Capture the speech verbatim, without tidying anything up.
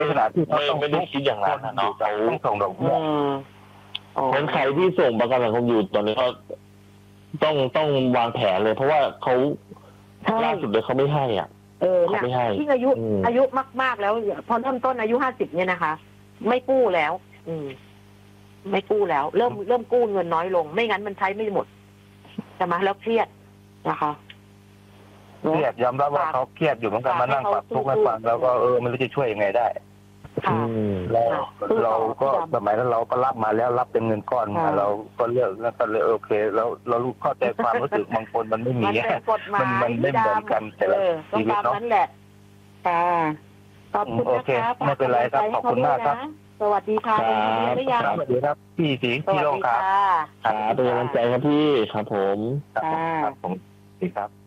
ขณะที่เขาไม่ต้องไม่ได้คิดอย่างนั้นนะเนาะเขาต้องส่งดอกอืเบี้ยมอ๋องั้นใครที่ส่งประกันสังคมอยู่ตอนนี้ก็ต้องต้องวางแผนเลย เพราะว่าเขาใช่ล่าสุดเลยเขาไม่ให้อ่ะเออเขาไม่ให้ยิ่งอายุอืมอายุมากๆแล้วพอเริ่มต้นอายุห้าสิบเนี่ยนะคะ ไม่กู้แล้ว อืม ไม่กู้แล้ว เริ่มเริ่มกู้เงินน้อยลง ไม่งั้นมันใช้ไม่หมดใช่ไหมแล้วเครียดนะคะเครียดยอมรับว่าเขาเครียดอยู่เหมือนกันมานั่งปรับทุกข์ให้ฟังแล้วก็เออไม่รู้จะช่วยยังไงได้ค่ะอืมเราสู้ต่อเราก็พี่ดำสมัยนั้นเราก็รับมาแล้วรับเป็นเงินก้อนมาค่ะเราก็เลือกแล้วก็เลยโอเคแล้วเรารู้เข้าใจความรู้สึกบางคนมันไม่มีมันเป็นกฎหมายมันมันไม่เหมือนกันแต่เอละอต้องชีวิตตามเนาะนั้นแหละค่ะขอบคุณโอนะเคคะไม่เป็นไรครับขอบคุณมากครับสวัสดีค่ะครับเป็นคนดีหรือยังสวัสดีครับพี่สีสพี่วัสโลงดีครับค่ะครับเป็นกำลังใจครับพี่ครับผมครับผมครับผมสวัสดีครับ